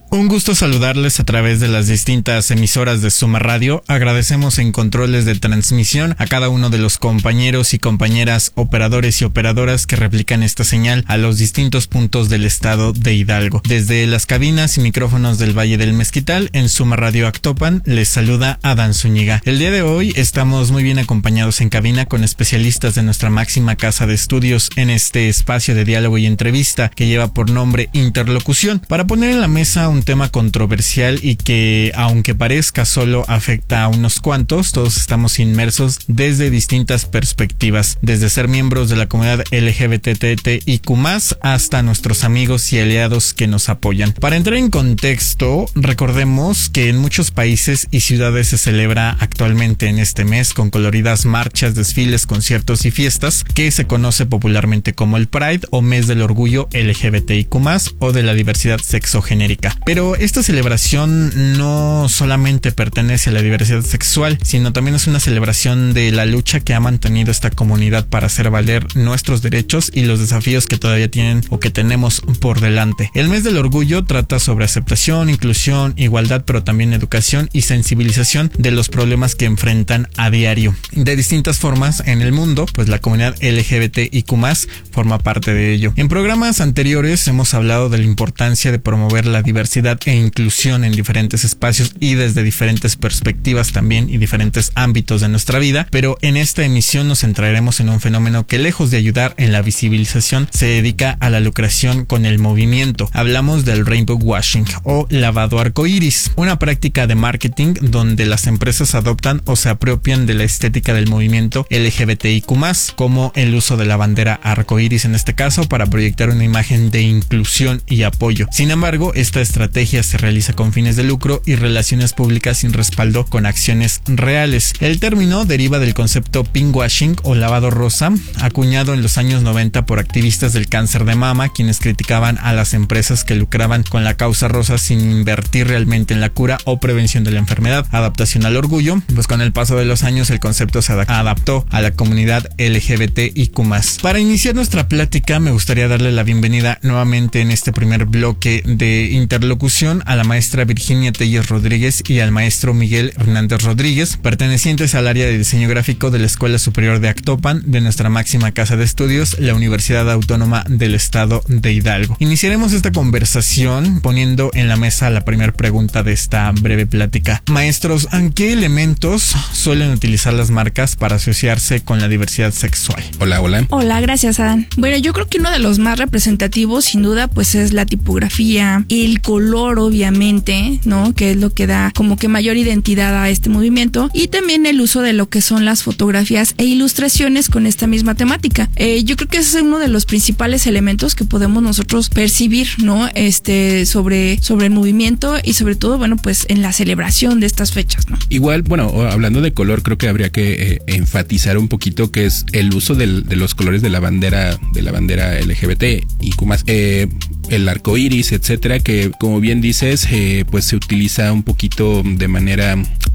Un gusto saludarles a través de las distintas emisoras de Suma Radio. Agradecemos en controles de transmisión a cada uno de los compañeros y compañeras operadores y operadoras que replican esta señal a los distintos puntos del estado de Hidalgo. Desde las cabinas y micrófonos del Valle del Mezquital, en Suma Radio Actopan, les saluda Adán Zúñiga. El día de hoy estamos muy bien acompañados en cabina con especialistas de nuestra máxima casa de estudios en este espacio de diálogo y entrevista que lleva por nombre Interlocución, para poner en la mesa un tema controversial y que, aunque parezca solo afecta a unos cuantos, todos estamos inmersos desde distintas perspectivas, desde ser miembros de la comunidad LGBTTIQ+, hasta nuestros amigos y aliados que nos apoyan. Para entrar en contexto, recordemos que en muchos países y ciudades se celebra actualmente en este mes con coloridas marchas, desfiles, conciertos y fiestas que se conoce popularmente como el Pride o Mes del Orgullo LGBTIQ+, o de la diversidad sexogenérica. Pero esta celebración no solamente pertenece a la diversidad sexual, sino también es una celebración de la lucha que ha mantenido esta comunidad para hacer valer nuestros derechos y los desafíos que todavía tienen o que tenemos por delante. El Mes del Orgullo trata sobre aceptación, inclusión, igualdad, pero también educación y sensibilización de los problemas que enfrentan a diario. De distintas formas en el mundo, pues la comunidad LGBTIQ+ forma parte de ello. En programas anteriores hemos hablado de la importancia de promover la diversidad e inclusión en diferentes espacios y desde diferentes perspectivas también y diferentes ámbitos de nuestra vida, pero en esta emisión nos centraremos en un fenómeno que, lejos de ayudar en la visibilización, se dedica a la lucración con el movimiento. Hablamos del rainbow washing o lavado arcoíris, una práctica de marketing donde las empresas adoptan o se apropian de la estética del movimiento LGBTIQ+, como el uso de la bandera arcoíris en este caso, para proyectar una imagen de inclusión y apoyo. Sin embargo, esta estrategia se realiza con fines de lucro y relaciones públicas sin respaldo con acciones reales. El término deriva del concepto pinkwashing o lavado rosa, acuñado en los años 90 por activistas del cáncer de mama, quienes criticaban a las empresas que lucraban con la causa rosa sin invertir realmente en la cura o prevención de la enfermedad. Adaptación al orgullo, pues con el paso de los años el concepto se adaptó a la comunidad LGBTIQ+. Para iniciar nuestra plática, me gustaría darle la bienvenida nuevamente en este primer bloque de Interlocución a la maestra Virginia Telles Rodríguez y al maestro Miguel Hernández Rodríguez, pertenecientes al área de diseño gráfico de la Escuela Superior de Actopan, de nuestra máxima casa de estudios, la Universidad Autónoma del Estado de Hidalgo. Iniciaremos esta conversación poniendo en la mesa la primera pregunta de esta breve plática. Maestros, ¿en qué elementos suelen utilizar las marcas para asociarse con la diversidad sexual? Hola. Hola, gracias, Adán. Bueno, yo creo que uno de los más representativos, sin duda, pues es la tipografía, el color, obviamente, ¿no? Que es lo que da como que mayor identidad a este movimiento, y también el uso de lo que son las fotografías e ilustraciones con esta misma temática. Yo creo que ese es uno de los principales elementos que podemos nosotros percibir, ¿no? Sobre el movimiento y sobre todo, bueno, pues en la celebración de estas fechas, ¿no? Igual, bueno, hablando de color, creo que habría que enfatizar un poquito que es el uso de los colores de la bandera LGBT y el arco iris, etcétera, que como bien dices, pues se utiliza un poquito de manera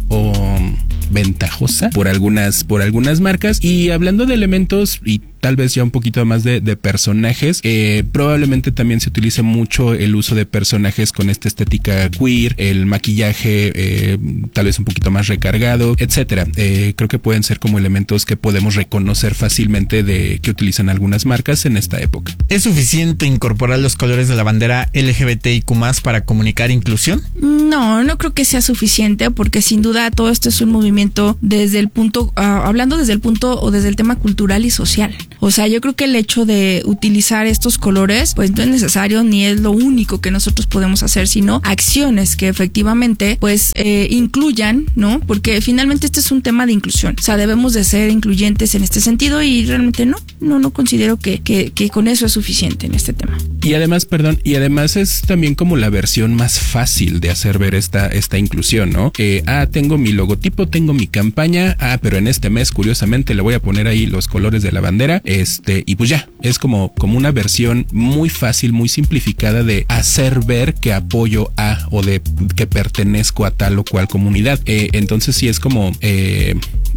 ventajosa por algunas marcas. Y hablando de elementos y tal vez ya un poquito más de personajes, probablemente también se utilice mucho el uso de personajes con esta estética queer, el maquillaje tal vez un poquito más recargado, etcétera. Creo que pueden ser como elementos que podemos reconocer fácilmente de que utilizan algunas marcas en esta época. ¿Es suficiente incorporar los colores de la bandera LGBTIQ+ para comunicar inclusión? No creo que sea suficiente, porque sin duda todo esto es un movimiento desde el punto, hablando desde el punto o desde el tema cultural y social. O sea, yo creo que el hecho de utilizar estos colores, pues no es necesario ni es lo único que nosotros podemos hacer, sino acciones que efectivamente pues incluyan, ¿no? Porque finalmente este es un tema de inclusión. O sea, debemos de ser incluyentes en este sentido, y realmente no considero que con eso es suficiente en este tema. Y además es también como la versión más fácil de hacer ver esta inclusión, ¿no? Tengo mi logotipo, tengo mi campaña, pero en este mes, curiosamente, le voy a poner ahí los colores de la bandera, y pues ya, es como una versión muy fácil, muy simplificada de hacer ver que apoyo a o de que pertenezco a tal o cual comunidad. Entonces sí es como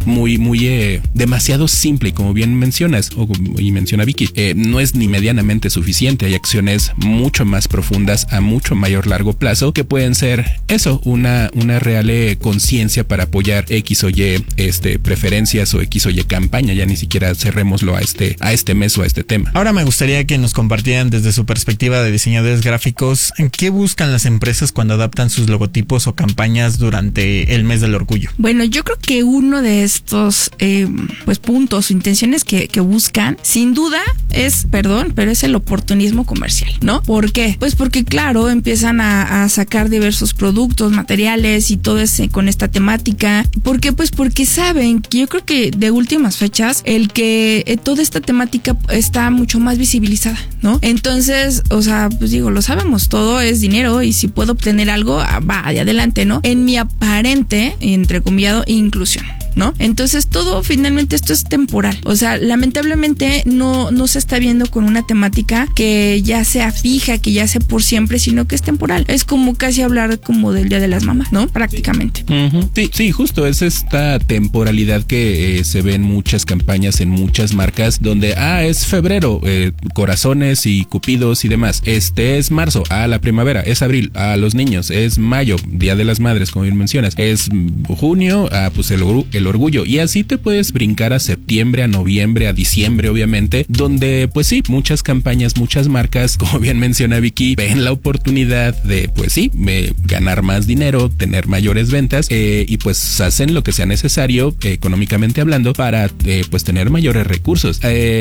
muy demasiado simple, y como bien mencionas y menciona Vicky, no es ni medianamente suficiente. Hay acciones mucho más profundas a mucho mayor largo plazo que pueden ser eso, una real conciencia para apoyar X o Y preferencias o X o Y campaña. Ya ni siquiera cerrémoslo a este mes o a este tema. Ahora me gustaría que nos compartieran desde su perspectiva de diseñadores gráficos, ¿en qué buscan las empresas cuando adaptan sus logotipos o campañas durante el mes del orgullo? Bueno, yo creo que uno de estos puntos o intenciones que buscan, sin duda es el oportunismo comercial, ¿no? ¿Por qué? Pues porque claro, empiezan a sacar diversos productos, materiales y todo con esta temática. ¿Por qué? Pues porque saben que yo creo que de últimas fechas el que toda esta temática está mucho más visibilizada, ¿no? Entonces, o sea, pues digo, lo sabemos, todo es dinero y si puedo obtener algo, va, de adelante, ¿no? En mi aparente, entrecomillado, inclusión, ¿no? Entonces todo finalmente esto es temporal. O sea, lamentablemente no se está viendo con una temática que ya sea fija, que ya sea por siempre, sino que es temporal. Es como casi hablar como del Día de las Mamás, ¿no? Prácticamente. Uh-huh. Sí, justo es esta temporalidad que se ve en muchas campañas, en muchas marcas, donde es febrero, corazones y cupidos y demás. Es marzo, la primavera, es abril, los niños, es mayo, Día de las Madres, como bien mencionas, es junio, pues el orgullo, y así te puedes brincar a septiembre, a noviembre, a diciembre, obviamente, donde pues sí, muchas campañas, muchas marcas, como bien menciona Vicky, ven la oportunidad de pues sí, ganar más dinero, tener mayores ventas, y pues hacen lo que sea necesario económicamente hablando para pues tener mayores recursos.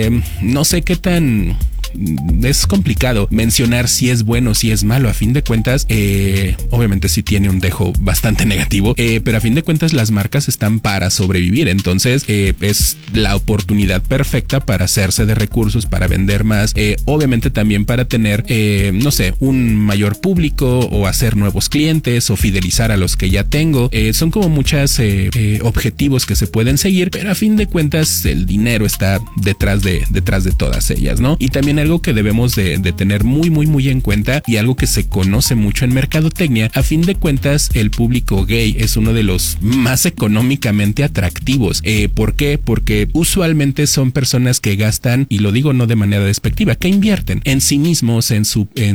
No sé qué tan... Es complicado mencionar si es bueno o si es malo. A fin de cuentas, obviamente sí tiene un dejo bastante negativo, pero a fin de cuentas las marcas están para sobrevivir. Entonces es la oportunidad perfecta para hacerse de recursos, para vender más, obviamente también para tener, no sé, un mayor público o hacer nuevos clientes o fidelizar a los que ya tengo. Son como muchos objetivos que se pueden seguir, pero a fin de cuentas el dinero está detrás de todas ellas, ¿no? Y también algo que debemos de tener muy en cuenta, y algo que se conoce mucho en mercadotecnia, a fin de cuentas el público gay es uno de los más económicamente atractivos. ¿Por qué? Porque usualmente son personas que gastan, y lo digo no de manera despectiva, que invierten en sí mismos, en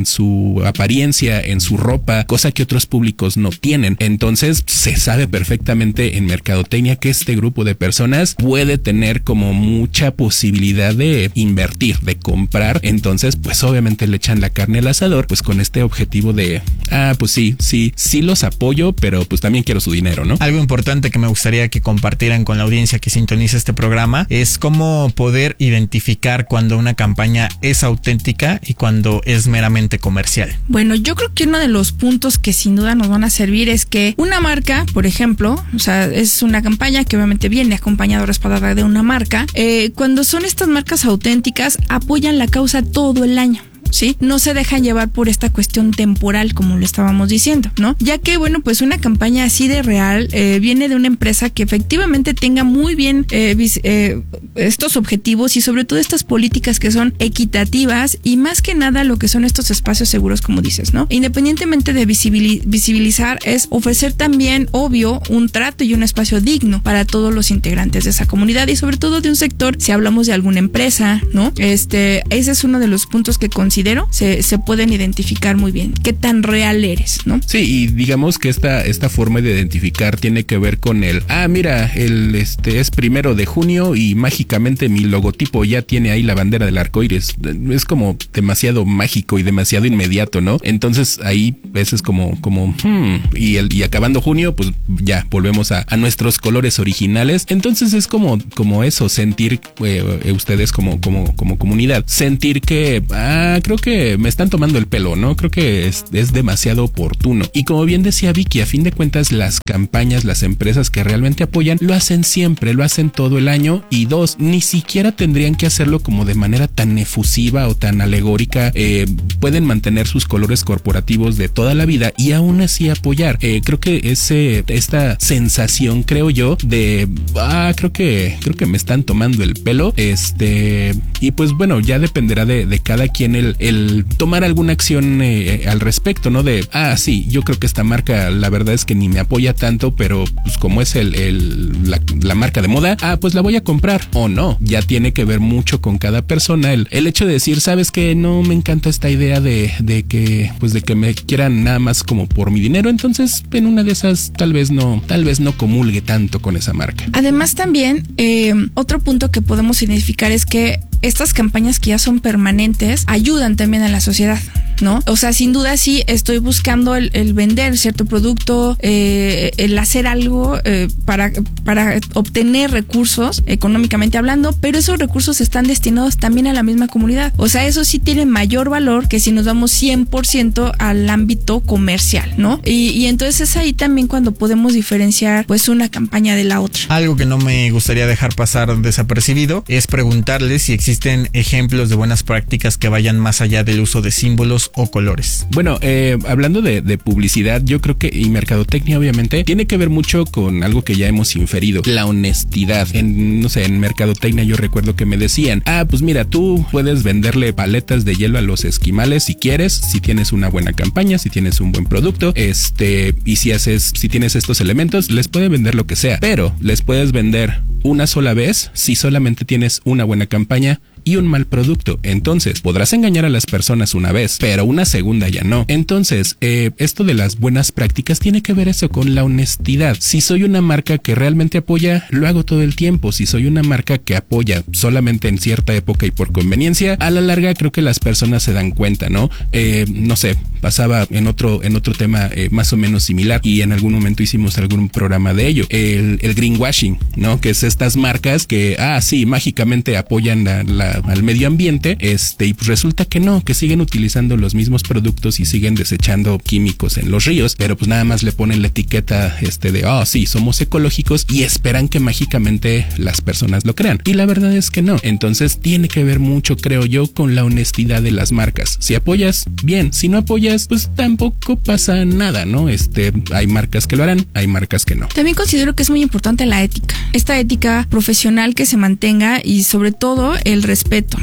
su apariencia, en su ropa, cosa que otros públicos no tienen. Entonces se sabe perfectamente en mercadotecnia que este grupo de personas puede tener como mucha posibilidad de invertir, de comprar. Entonces pues obviamente le echan la carne al asador, pues con este objetivo de pues sí los apoyo, pero pues también quiero su dinero, ¿no? Algo importante que me gustaría que compartieran con la audiencia que sintoniza este programa es cómo poder identificar cuando una campaña es auténtica y cuando es meramente comercial. Bueno, yo creo que uno de los puntos que sin duda nos van a servir es que una marca, por ejemplo, o sea, es una campaña que obviamente viene acompañada o respaldada de una marca, cuando son estas marcas auténticas, apoyan la causa todo el año. ¿Sí? No se dejan llevar por esta cuestión temporal, como lo estábamos diciendo, ¿no? Ya que, bueno, pues una campaña así de real viene de una empresa que efectivamente tenga muy bien estos objetivos y sobre todo estas políticas que son equitativas y más que nada lo que son estos espacios seguros, como dices, ¿no? Independientemente de visibilizar, es ofrecer también, obvio, un trato y un espacio digno para todos los integrantes de esa comunidad y sobre todo de un sector, si hablamos de alguna empresa, ¿no? Ese es uno de los puntos que considero se pueden identificar muy bien. ¿Qué tan real eres, no? Sí, y digamos que esta forma de identificar tiene que ver con mira, es 1 de junio y mágicamente mi logotipo ya tiene ahí la bandera del arco iris. Es como demasiado mágico y demasiado inmediato, ¿no? Entonces ahí veces como y acabando junio, pues ya volvemos a nuestros colores originales. Entonces es como eso, sentir ustedes como comunidad, sentir que creo que me están tomando el pelo, ¿no? Creo que es demasiado oportuno. Y como bien decía Vicky, a fin de cuentas las campañas, las empresas que realmente apoyan, lo hacen siempre, lo hacen todo el año. Y dos, ni siquiera tendrían que hacerlo como de manera tan efusiva o tan alegórica. Pueden mantener sus colores corporativos de toda la vida y aún así apoyar. Creo que esta sensación, creo yo, de creo que me están tomando el pelo. Y pues bueno, ya dependerá de cada quien el tomar alguna acción al respecto, ¿no? De, sí, yo creo que esta marca la verdad es que ni me apoya tanto, pero pues como es la marca de moda, pues la voy a comprar o no. Ya tiene que ver mucho con cada persona. El hecho de decir, sabes que no me encanta esta idea de que me quieran nada más como por mi dinero, entonces en una de esas tal vez no comulgue tanto con esa marca. Además también otro punto que podemos identificar es que estas campañas que ya son permanentes ayudan también a la sociedad, ¿no? O sea, sin duda sí estoy buscando el vender cierto producto, el hacer algo para obtener recursos económicamente hablando, pero esos recursos están destinados también a la misma comunidad. O sea, eso sí tiene mayor valor que si nos vamos 100% al ámbito comercial, ¿no? Y entonces es ahí también cuando podemos diferenciar pues una campaña de la otra. Algo que no me gustaría dejar pasar desapercibido es preguntarles si existen ejemplos de buenas prácticas que vayan más allá del uso de símbolos o colores. Bueno, hablando de publicidad, yo creo que, y mercadotecnia obviamente, tiene que ver mucho con algo que ya hemos inferido, la honestidad. En mercadotecnia yo recuerdo que me decían, pues mira, tú puedes venderle paletas de hielo a los esquimales si quieres, si tienes una buena campaña, si tienes un buen producto, y si tienes estos elementos, les puedes vender lo que sea, pero les puedes vender una sola vez si solamente tienes una buena campaña y un mal producto. Entonces podrás engañar a las personas una vez, pero una segunda ya no. Entonces esto de las buenas prácticas tiene que ver eso con la honestidad. Si soy una marca que realmente apoya, lo hago todo el tiempo. Si soy una marca que apoya solamente en cierta época y por conveniencia, a la larga creo que las personas se dan cuenta, ¿no? No sé, pasaba en otro tema más o menos similar y en algún momento hicimos algún programa de ello, el greenwashing, ¿no? Que es estas marcas que sí, mágicamente apoyan al medio ambiente, y pues resulta que no, que siguen utilizando los mismos productos y siguen desechando químicos en los ríos, pero pues nada más le ponen la etiqueta de sí, somos ecológicos y esperan que mágicamente las personas lo crean, y la verdad es que no. Entonces tiene que ver mucho, creo yo, con la honestidad de las marcas. Si apoyas, bien; si no apoyas, pues tampoco pasa nada, ¿no? Hay marcas que lo harán, hay marcas que no. También considero que es muy importante la ética, esta ética profesional que se mantenga, y sobre todo el respeto,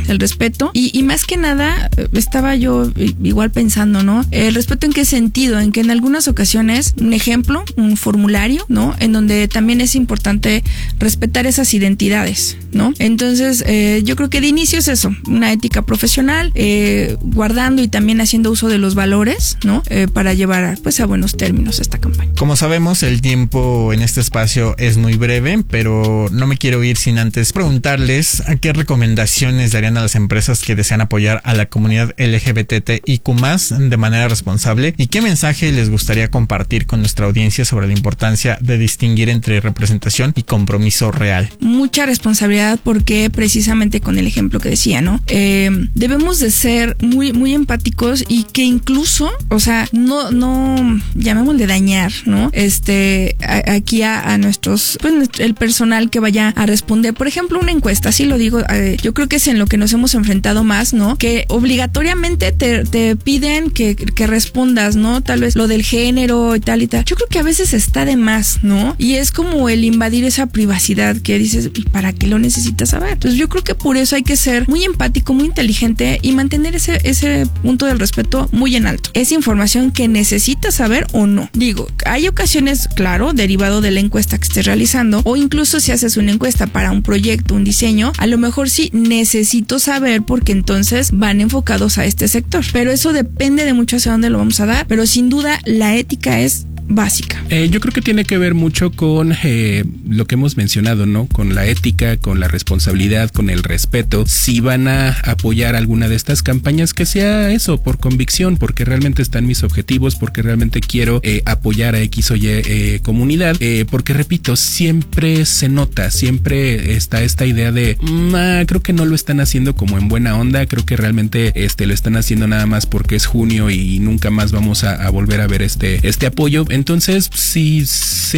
y más que nada estaba yo igual pensando, ¿no? El respeto, ¿en qué sentido? En que en algunas ocasiones, un ejemplo, un formulario, ¿no? En donde también es importante respetar esas identidades, ¿no? Entonces yo creo que de inicio es eso, una ética profesional, guardando y también haciendo uso de los valores, ¿no? Para llevar pues a buenos términos esta campaña. Como sabemos, el tiempo en este espacio es muy breve, pero no me quiero ir sin antes preguntarles a qué recomendaciones darían a las empresas que desean apoyar a la comunidad LGBTIQ+ de manera responsable, y qué mensaje les gustaría compartir con nuestra audiencia sobre la importancia de distinguir entre representación y compromiso real. Mucha responsabilidad, porque precisamente con el ejemplo que decía, ¿no? Debemos de ser muy, muy empáticos, y que incluso, o sea, no llamémosle dañar, ¿no? Aquí a nuestros, pues el personal que vaya a responder, por ejemplo, una encuesta, así lo digo, yo creo que es en lo que nos hemos enfrentado más, ¿no? Que obligatoriamente te piden que respondas, ¿no? Tal vez lo del género y tal y tal. Yo creo que a veces está de más, ¿no? Y es como el invadir esa privacidad que dices, ¿y para qué lo necesitas saber? Entonces yo creo que por eso hay que ser muy empático, muy inteligente, y mantener ese punto del respeto muy en alto. ¿Es información que necesitas saber o no? Digo, hay ocasiones, claro, derivado de la encuesta que estés realizando, o incluso si haces una encuesta para un proyecto, un diseño, a lo mejor sí necesito saber, porque entonces van enfocados a este sector. Pero eso depende de mucho hacia dónde lo vamos a dar, pero sin duda la ética es básica. Yo creo que tiene que ver mucho con lo que hemos mencionado, ¿no? Con la ética, con la responsabilidad, con el respeto. Si van a apoyar alguna de estas campañas, que sea eso, por convicción, porque realmente están mis objetivos, porque realmente quiero apoyar a X o Y comunidad, porque repito, siempre se nota, siempre está esta idea de creo que no lo están haciendo como en buena onda, creo que realmente lo están haciendo nada más porque es junio y nunca más vamos a volver a ver este apoyo. Entonces, si se